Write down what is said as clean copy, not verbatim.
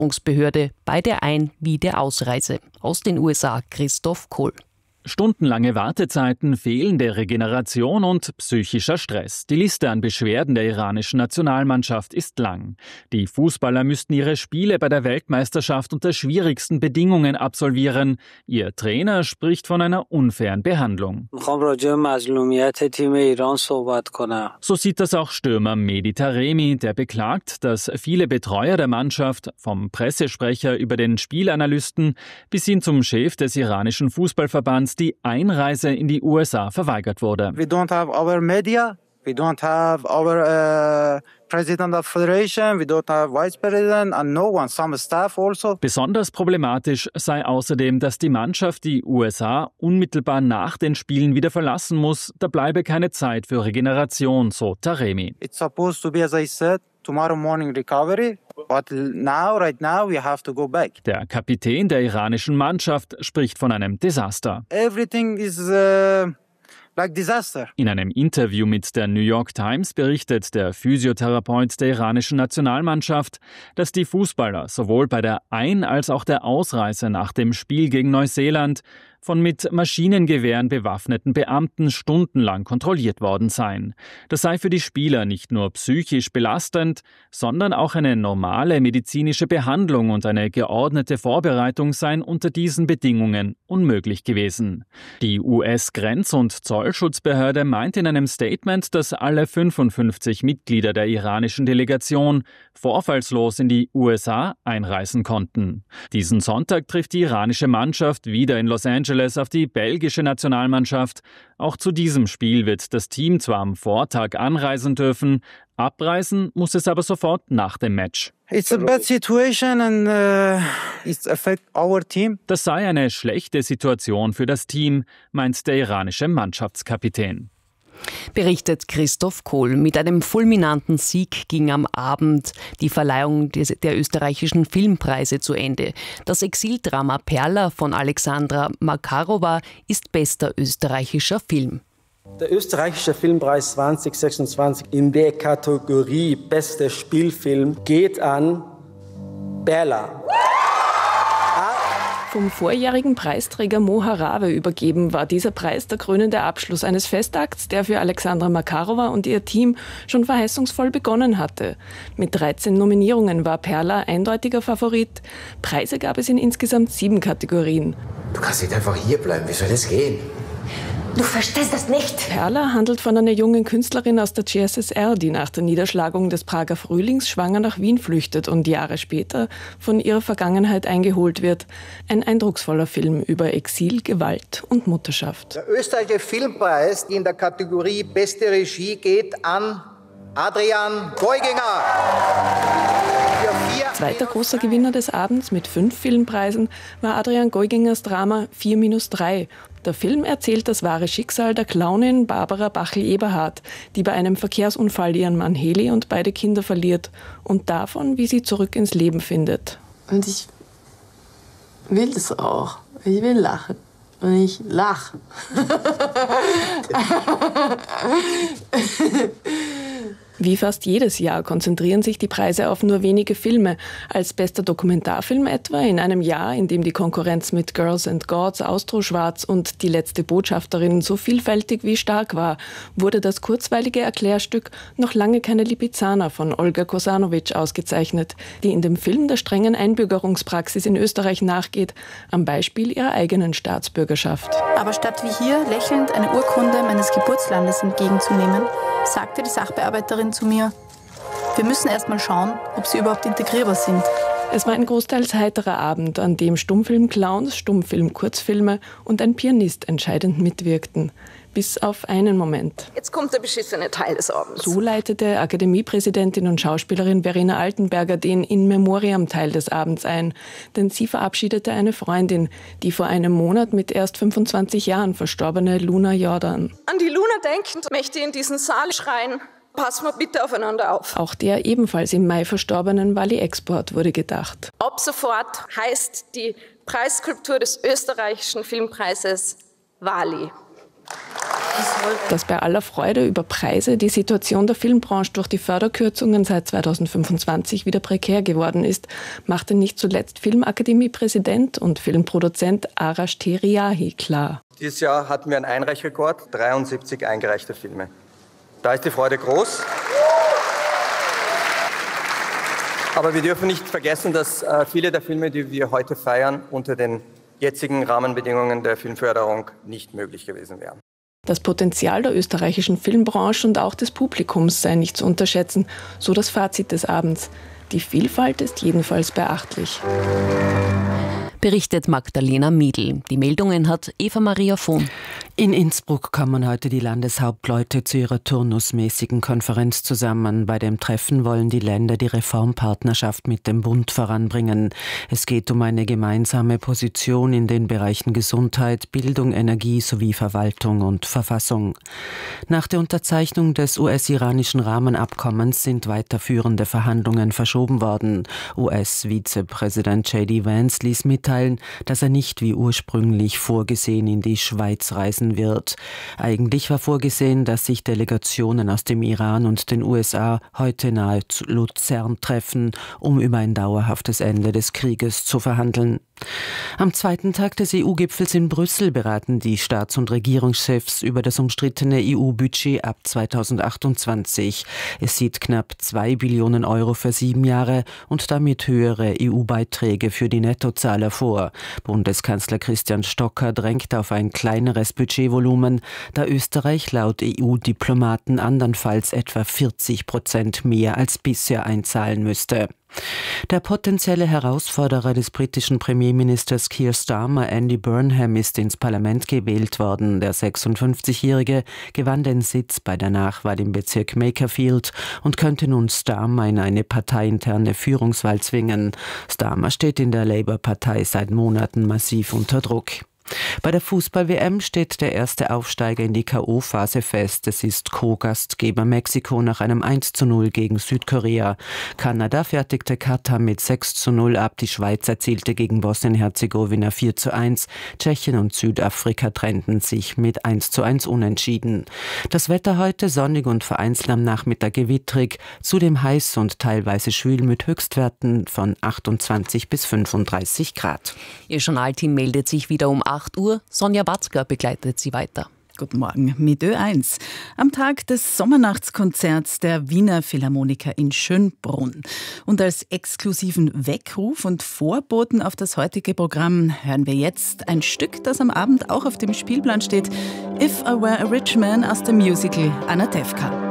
Registrierungsbehörde bei der Ein- wie der Ausreise. Aus den USA Christoph Kohl. Stundenlange Wartezeiten, fehlende Regeneration und psychischer Stress. Die Liste an Beschwerden der iranischen Nationalmannschaft ist lang. Die Fußballer müssten ihre Spiele bei der Weltmeisterschaft unter schwierigsten Bedingungen absolvieren. Ihr Trainer spricht von einer unfairen Behandlung. So sieht das auch Stürmer Mehdi Taremi, der beklagt, dass viele Betreuer der Mannschaft, vom Pressesprecher über den Spielanalysten bis hin zum Chef des iranischen Fußballverbands, die Einreise in die USA verweigert wurde. We don't have our media, we don't have our president of federation, we don't have vice president and no one, some staff also. Besonders problematisch sei außerdem, dass die Mannschaft die USA unmittelbar nach den Spielen wieder verlassen muss. Da bleibe keine Zeit für Regeneration, so Taremi. It's supposed to be, as I said, tomorrow morning recovery. But right now, we have to go back. Der Kapitän der iranischen Mannschaft spricht von einem Desaster. Everything is like disaster. In einem Interview mit der New York Times berichtet der Physiotherapeut der iranischen Nationalmannschaft, dass die Fußballer sowohl bei der Ein- als auch der Ausreise nach dem Spiel gegen Neuseeland von mit Maschinengewehren bewaffneten Beamten stundenlang kontrolliert worden seien. Das sei für die Spieler nicht nur psychisch belastend, sondern auch eine normale medizinische Behandlung und eine geordnete Vorbereitung seien unter diesen Bedingungen unmöglich gewesen. Die US-Grenz- und Zollschutzbehörde meint in einem Statement, dass alle 55 Mitglieder der iranischen Delegation vorfallslos in die USA einreisen konnten. Diesen Sonntag trifft die iranische Mannschaft wieder in Los Angeles auf die belgische Nationalmannschaft. Auch zu diesem Spiel wird das Team zwar am Vortag anreisen dürfen, abreisen muss es aber sofort nach dem Match. It's a bad situation and it affects our team. Das sei eine schlechte Situation für das Team, meint der iranische Mannschaftskapitän. Berichtet Christoph Kohl. Mit einem fulminanten Sieg ging am Abend die Verleihung der österreichischen Filmpreise zu Ende. Das Exildrama Perla von Alexandra Makarova ist bester österreichischer Film. Der österreichische Filmpreis 2026 in der Kategorie Bester Spielfilm geht an Perla. Vom vorjährigen Preisträger Mo Harave übergeben war dieser Preis der krönende Abschluss eines Festakts, der für Alexandra Makarova und ihr Team schon verheißungsvoll begonnen hatte. Mit 13 Nominierungen war Perla eindeutiger Favorit. Preise gab es in insgesamt 7 Kategorien. Du kannst nicht einfach hier bleiben, wie soll das gehen? Du verstehst das nicht. Perla handelt von einer jungen Künstlerin aus der CSSR, die nach der Niederschlagung des Prager Frühlings schwanger nach Wien flüchtet und Jahre später von ihrer Vergangenheit eingeholt wird. Ein eindrucksvoller Film über Exil, Gewalt und Mutterschaft. Der österreichische Filmpreis in der Kategorie Beste Regie geht an Adrian Geuginger. Zweiter großer Gewinner des Abends mit 5 Filmpreisen war Adrian Geugingers Drama 4-3. Der Film erzählt das wahre Schicksal der Clownin Barbara Bachel-Eberhardt, die bei einem Verkehrsunfall ihren Mann Heli und beide Kinder verliert und davon, wie sie zurück ins Leben findet. Und ich will das auch. Ich will lachen. Und ich lache. Wie fast jedes Jahr konzentrieren sich die Preise auf nur wenige Filme. Als bester Dokumentarfilm etwa in einem Jahr, in dem die Konkurrenz mit Girls and Gods, Austroschwarz und Die letzte Botschafterin so vielfältig wie stark war, wurde das kurzweilige Erklärstück Noch lange keine Lipizzaner von Olga Kosanovic ausgezeichnet, die in dem Film der strengen Einbürgerungspraxis in Österreich nachgeht, am Beispiel ihrer eigenen Staatsbürgerschaft. Aber statt wie hier lächelnd eine Urkunde meines Geburtslandes entgegenzunehmen, sagte die Sachbearbeiterin zu mir, wir müssen erst mal schauen, ob sie überhaupt integrierbar sind. Es war ein großteils heiterer Abend, an dem Stummfilm-Clowns, Stummfilm-Kurzfilme und ein Pianist entscheidend mitwirkten. Bis auf einen Moment. Jetzt kommt der beschissene Teil des Abends. So leitete Akademiepräsidentin und Schauspielerin Verena Altenberger den In-Memoriam-Teil des Abends ein. Denn sie verabschiedete eine Freundin, die vor einem Monat mit erst 25 Jahren verstorbene Luna Jordan. An die Luna denkend möchte ich in diesen Saal schreien, passen wir bitte aufeinander auf. Auch der ebenfalls im Mai verstorbenen Wally Export wurde gedacht. Ab sofort heißt die Preisskulptur des österreichischen Filmpreises Wally. Dass bei aller Freude über Preise die Situation der Filmbranche durch die Förderkürzungen seit 2025 wieder prekär geworden ist, machte nicht zuletzt Filmakademie-Präsident und Filmproduzent Arash Teriyahi klar. Dieses Jahr hatten wir einen Einreichrekord, 73 eingereichte Filme. Da ist die Freude groß. Aber wir dürfen nicht vergessen, dass viele der Filme, die wir heute feiern, unter den jetzigen Rahmenbedingungen der Filmförderung nicht möglich gewesen wären. Das Potenzial der österreichischen Filmbranche und auch des Publikums sei nicht zu unterschätzen, so das Fazit des Abends. Die Vielfalt ist jedenfalls beachtlich. Berichtet Magdalena Miedl. Die Meldungen hat Eva-Maria Vohn. In Innsbruck kommen heute die Landeshauptleute zu ihrer turnusmäßigen Konferenz zusammen. Bei dem Treffen wollen die Länder die Reformpartnerschaft mit dem Bund voranbringen. Es geht um eine gemeinsame Position in den Bereichen Gesundheit, Bildung, Energie sowie Verwaltung und Verfassung. Nach der Unterzeichnung des US-iranischen Rahmenabkommens sind weiterführende Verhandlungen verschoben worden. US-Vizepräsident J.D. Vance ließ mitteilen, dass er nicht wie ursprünglich vorgesehen in die Schweiz reisen wird. Eigentlich war vorgesehen, dass sich Delegationen aus dem Iran und den USA heute nahe zu Luzern treffen, um über ein dauerhaftes Ende des Krieges zu verhandeln. Am zweiten Tag des EU-Gipfels in Brüssel beraten die Staats- und Regierungschefs über das umstrittene EU-Budget ab 2028. Es sieht knapp 2 Billionen Euro für 7 Jahre und damit höhere EU-Beiträge für die Nettozahler vor. Bundeskanzler Christian Stocker drängt auf ein kleineres Budgetvolumen, da Österreich laut EU-Diplomaten andernfalls etwa 40% mehr als bisher einzahlen müsste. Der potenzielle Herausforderer des britischen Premierministers Keir Starmer, Andy Burnham, ist ins Parlament gewählt worden. Der 56-Jährige gewann den Sitz bei der Nachwahl im Bezirk Makerfield und könnte nun Starmer in eine parteiinterne Führungswahl zwingen. Starmer steht in der Labour-Partei seit Monaten massiv unter Druck. Bei der Fußball-WM steht der erste Aufsteiger in die K.O.-Phase fest. Es ist Co-Gastgeber Mexiko nach einem 1:0 gegen Südkorea. Kanada fertigte Katar mit 6:0 ab. Die Schweiz erzielte gegen Bosnien-Herzegowina 4:1. Tschechien und Südafrika trennten sich mit 1:1 unentschieden. Das Wetter heute sonnig und vereinzelt am Nachmittag gewittrig. Zudem heiß und teilweise schwül mit Höchstwerten von 28 bis 35 Grad. Ihr Journalteam meldet sich wieder um 8 Uhr. Sonja Watzger begleitet Sie weiter. Guten Morgen mit Ö1. Am Tag des Sommernachtskonzerts der Wiener Philharmoniker in Schönbrunn. Und als exklusiven Weckruf und Vorboten auf das heutige Programm hören wir jetzt ein Stück, das am Abend auch auf dem Spielplan steht. If I Were a Rich Man aus dem Musical Anatevka.